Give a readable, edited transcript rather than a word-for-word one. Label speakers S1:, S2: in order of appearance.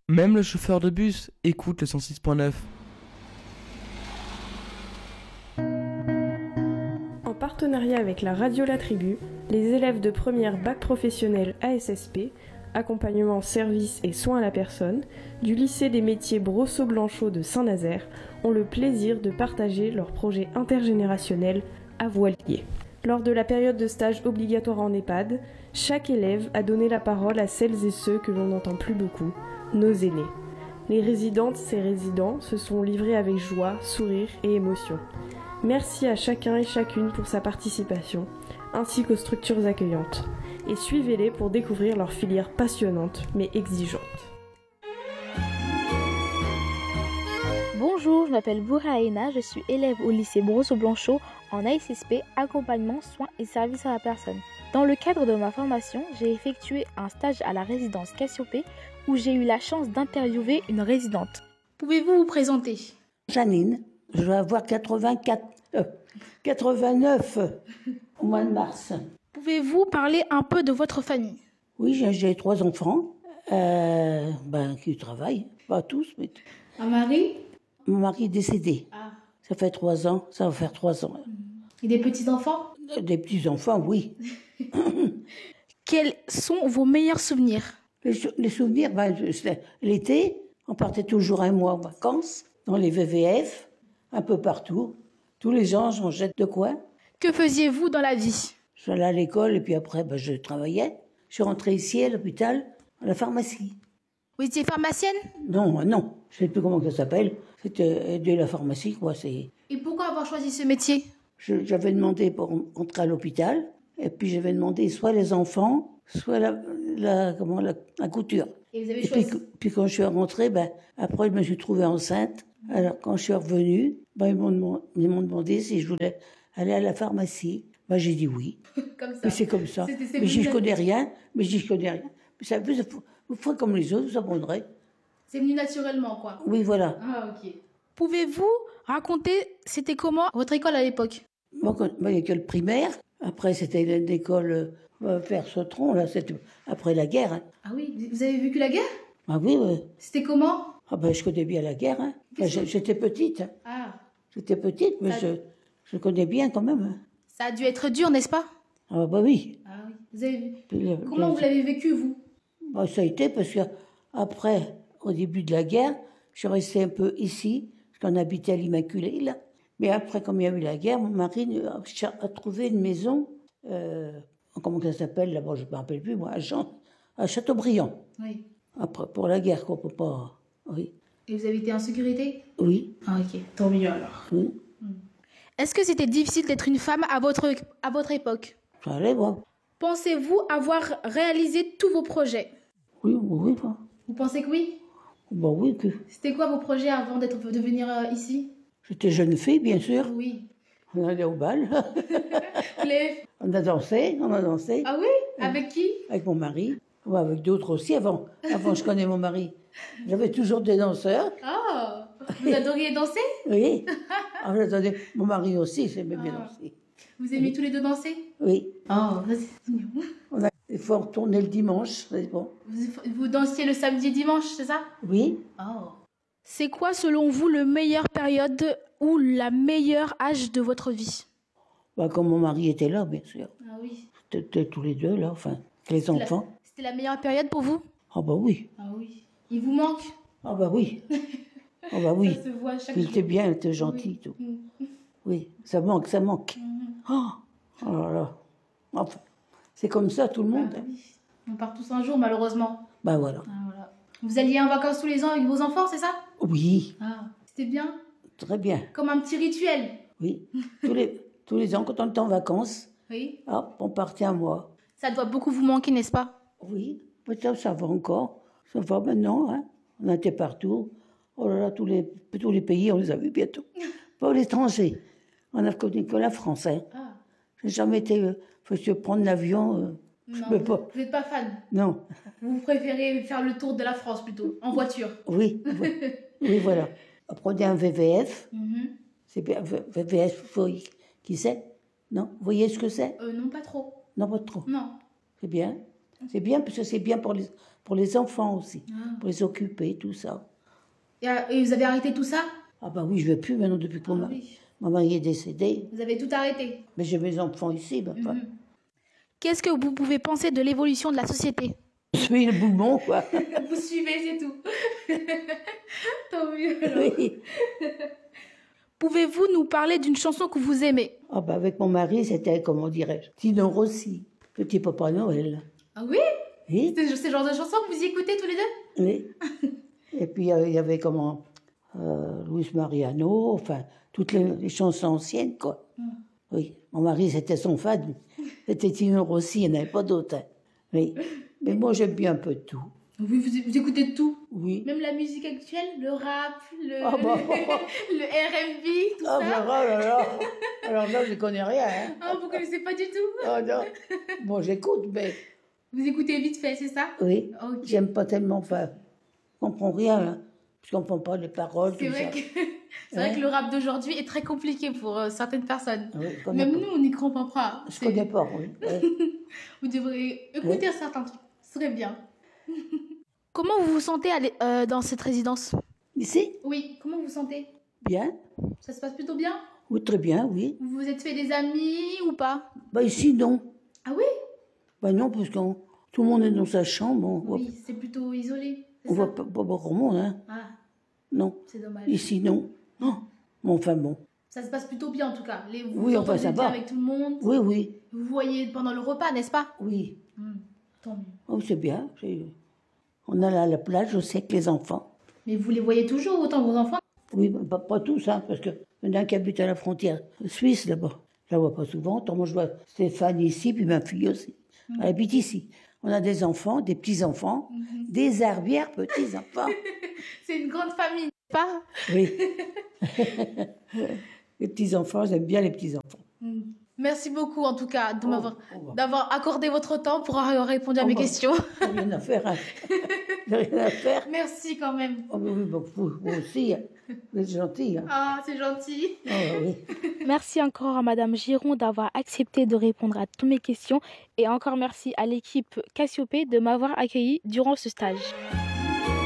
S1: Même le chauffeur de bus écoute le 106.9.
S2: En partenariat avec la radio La Tribu, les élèves de première bac professionnel ASSP, accompagnement, service et soins à la personne, du lycée des métiers Brosseau-Blanchot de Saint-Nazaire ont le plaisir de partager leur projet intergénérationnel à Voilier. Lors de la période de stage obligatoire en EHPAD, chaque élève a donné la parole à celles et ceux que l'on n'entend plus beaucoup, nos aînés. Les résidentes et résidents se sont livrés avec joie, sourire et émotion. Merci à chacun et chacune pour sa participation, ainsi qu'aux structures accueillantes. Et suivez-les pour découvrir leur filière passionnante mais exigeante.
S3: Bonjour, je m'appelle Bouraïna, je suis élève au lycée Brosseau-Blanchot en ASSP, accompagnement, soins et services à la personne. Dans le cadre de ma formation, j'ai effectué un stage à la résidence Cassiopée où j'ai eu la chance d'interviewer une résidente.
S4: Pouvez-vous vous présenter ?
S5: Janine, je vais avoir 89 au mois de mars.
S4: Pouvez-vous parler un peu de votre famille ?
S5: Oui, j'ai 3 enfants qui travaillent, pas tous, mais...
S4: Un mari ?
S5: Mon mari est décédé.
S4: Ah.
S5: Ça fait 3 ans, ça va faire 3 ans.
S4: Et des petits-enfants ?
S5: Des petits-enfants, oui.
S4: Quels sont vos meilleurs souvenirs ?
S5: Les souvenirs, l'été, on partait toujours un mois en vacances, dans les VVF, un peu partout. Tous les ans, on jette de quoi.
S4: Que faisiez-vous dans la vie ?
S5: J'allais à l'école et puis après, je travaillais. Je suis rentrée ici à l'hôpital, à la pharmacie.
S4: Vous étiez pharmacienne ?
S5: Non, je ne sais plus comment ça s'appelle. C'était de la pharmacie, quoi.
S4: Et pourquoi avoir choisi ce métier ?
S5: J'avais demandé pour entrer à l'hôpital, et puis j'avais demandé soit les enfants, soit la couture.
S4: Et vous avez choisi ?
S5: Puis quand je suis rentrée, après je me suis trouvée enceinte. Alors quand je suis revenue, ils m'ont demandé si je voulais aller à la pharmacie. J'ai dit oui.
S4: Comme ça.
S5: Mais c'est comme ça. Mais je connais rien. Mais ça, vous ferez comme les autres, vous apprendrez.
S4: C'est venu naturellement, quoi.
S5: Oui, voilà.
S4: Ah, ok. Pouvez-vous raconter, c'était comment votre école à l'époque ?
S5: Moi, l'école primaire, après c'était l'école vers Sautron, là, c'était après la guerre. Hein.
S4: Ah oui, vous avez vécu la guerre ?
S5: Ah oui, oui.
S4: C'était comment ?
S5: Je connais bien la guerre. Hein. J'étais petite.
S4: Ah.
S5: J'étais petite, mais je connais bien quand même. Hein.
S4: Ça a dû être dur, n'est-ce pas ?
S5: Ah oui.
S4: Ah oui. Comment vous l'avez vécu, vous ?
S5: Ça a été parce que après, au début de la guerre, je suis restée un peu ici, parce qu'on habitait à l'Immaculée, là. Mais après, comme il y a eu la guerre, mon mari a trouvé une maison, comment ça s'appelle là-bas, je ne me rappelle plus, moi, à Châteaubriand.
S4: Oui.
S5: Après, pour la guerre, quoi, pour pas... Oui.
S4: Et vous avez été en sécurité ?
S5: Oui.
S4: Ah, ok. Tant mieux alors.
S5: Oui.
S4: Est-ce que c'était difficile d'être une femme à votre époque ?
S5: Ça allait, moi.
S4: Pensez-vous avoir réalisé tous vos projets ?
S5: Oui, moi.
S4: Vous pensez que oui ?
S5: Oui, que...
S4: C'était quoi vos projets avant de venir ici ?
S5: J'étais jeune fille, bien sûr.
S4: Oui.
S5: On allait au bal.
S4: On
S5: a dansé.
S4: Ah oui ? Avec qui ?
S5: Avec mon mari. Ou avec d'autres aussi avant. Avant, je connais mon mari. J'avais toujours des danseurs.
S4: Ah, vous adoriez danser ?
S5: Oui. J'attendais. Mon mari aussi, j'aimais bien danser.
S4: Vous aimez tous les deux danser ?
S5: Oui.
S4: Oh, c'est mignon.
S5: Il faut retourner le dimanche, c'est bon.
S4: Vous dansiez le samedi et dimanche, c'est ça ?
S5: Oui.
S4: Oh. C'est quoi, selon vous, le meilleure période ou la meilleure âge de votre vie ?
S5: Quand mon mari était là, bien sûr.
S4: Ah oui.
S5: C'était tous les deux, là, enfin, les enfants.
S4: C'était la meilleure période pour vous ?
S5: Oui.
S4: Ah oui. Il vous manque ?
S5: Oui. Oui.
S4: Ça se voit chaque
S5: Il
S4: jour.
S5: était bien, il était gentil, tout. Oui, ça manque. Oh là là. Enfin, c'est comme ça, tout le monde.
S4: Oui. On part tous un jour, malheureusement.
S5: Voilà.
S4: Ah, voilà. Vous alliez en vacances tous les ans avec vos enfants, c'est ça ?
S5: Oui.
S4: Ah, c'était bien ?
S5: Très bien.
S4: Comme un petit rituel ?
S5: Oui. tous les ans, quand on était en vacances,
S4: oui.
S5: On partait un mois.
S4: Ça doit beaucoup vous manquer, n'est-ce pas ?
S5: Oui, peut-être ça va encore. Ça va maintenant, hein. On était partout. Oh là là, tous les pays, on les a vus bientôt. Pas l'étranger. On a connu que la France, hein.
S4: Ah.
S5: J'ai jamais été... faut se prendre l'avion...
S4: non,
S5: peux pas.
S4: Vous n'êtes pas fan ?
S5: Non.
S4: Vous préférez faire le tour de la France plutôt, en voiture ?
S5: Oui, oui, voilà. On prenait un VVF. C'est bien, VVF, qui c'est ? Non, vous voyez ce que c'est ?
S4: Non, pas trop.
S5: Non, pas trop.
S4: Non.
S5: C'est bien. C'est bien parce que c'est bien pour les enfants aussi, pour les occuper, tout ça.
S4: Et vous avez arrêté tout ça?
S5: Ah bah oui, je ne vais plus maintenant depuis que
S4: Oui.
S5: mon mari est décédé.
S4: Vous avez tout arrêté.
S5: Mais j'ai mes enfants ici, bah, enfin.
S4: Qu'est-ce que vous pouvez penser de l'évolution de la société?
S5: Je suis le boulon, quoi.
S4: Vous suivez, c'est tout. Tant mieux. Alors.
S5: Oui.
S4: Pouvez-vous nous parler d'une chanson que vous aimez?
S5: Ah bah avec mon mari, c'était, comment dirais-je, Tino Rossi, Petit Papa Noël.
S4: Ah oui?
S5: Oui,
S4: C'est le genre de chanson que vous y écoutez tous les deux?
S5: oui. Et puis il y avait comment Luis Mariano, enfin, toutes les chansons anciennes, quoi. Oui, mon mari, c'était son fan. C'était Tino Rossi, il n'y en avait pas d'autres. Hein. Oui. Mais moi, j'aime bien un peu de tout.
S4: Oui, vous écoutez de tout?
S5: Oui.
S4: Même la musique actuelle, le rap,
S5: Ah bah.
S4: le R&B, tout
S5: Ah
S4: ça?
S5: bah, oh là là. Alors là, je ne connais rien. Hein.
S4: Ah, vous connaissez pas du tout?
S5: Oh non. Bon, j'écoute, mais
S4: Vous écoutez vite fait, c'est ça?
S5: oui,
S4: Ok.
S5: j'aime pas tellement, enfin, je comprends rien, là. Je comprends pas les paroles,
S4: C'est
S5: tout
S4: vrai
S5: ça.
S4: c'est vrai que le rap d'aujourd'hui est très compliqué pour certaines personnes.
S5: Oui, je connais
S4: Même
S5: pas.
S4: nous, on n'y comprend pas.
S5: Je connais pas, oui. Oui.
S4: Vous devriez écouter certains trucs. Ce serait bien. Comment vous vous sentez dans cette résidence?
S5: Ici,
S4: Oui, comment vous vous sentez?
S5: bien.
S4: Ça se passe plutôt bien?
S5: Oui, très bien, oui.
S4: Vous vous êtes fait des amis ou pas?
S5: Bah ici, non.
S4: Ah oui?
S5: Bah non, parce que tout le monde est dans sa chambre.
S4: Oui, c'est plutôt isolé. c'est
S5: On
S4: ça?
S5: voit pas beaucoup de monde, hein.
S4: Ah,
S5: Non.
S4: c'est dommage.
S5: Ici, non. Non. Bon, enfin bon.
S4: Ça se passe plutôt bien en tout cas. Vous
S5: Oui,
S4: vous
S5: enfin,
S4: entendez
S5: ça
S4: bien
S5: va.
S4: avec tout le monde.
S5: Oui, oui.
S4: Vous voyez pendant le repas, n'est-ce pas?
S5: Oui.
S4: Tant mieux.
S5: Oh, c'est bien. On a là la plage aussi avec les enfants.
S4: Mais vous les voyez toujours autant vos enfants?
S5: Oui, bah, pas tous, hein, parce qu'il y en a un qui habite à la frontière suisse, là-bas. Je la vois pas souvent. Tant moi, je vois Stéphane ici, puis ma fille aussi. Elle habite ici. On a des enfants, des petits-enfants, des arrière-petits-enfants.
S4: C'est une grande famille, n'est-ce pas?
S5: Oui. Les petits-enfants, j'aime bien les petits-enfants.
S4: Merci beaucoup en tout cas
S5: Oh.
S4: d'avoir accordé votre temps pour avoir répondu à mes
S5: bah.
S4: questions.
S5: J'ai rien à faire. Hein. J'ai rien à faire.
S4: Merci quand même.
S5: Oh, mais oui, bah, vous aussi, hein. Vous êtes gentil. Hein.
S4: Ah, c'est gentil.
S5: Oh, oui.
S3: Merci encore à Madame Giron d'avoir accepté de répondre à toutes mes questions et encore merci à l'équipe Cassiopée de m'avoir accueilli durant ce stage.